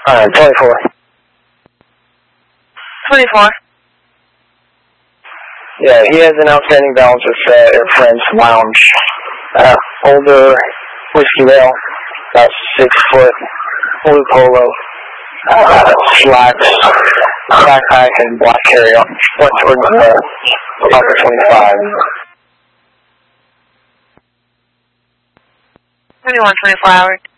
24. 24. Yeah, he has an outstanding balance with Air Friends Lounge. Older whiskey male, about 6 foot, blue polo, slacks, backpack, and black carry-on. Went towards upper 25. 21, 24 hours.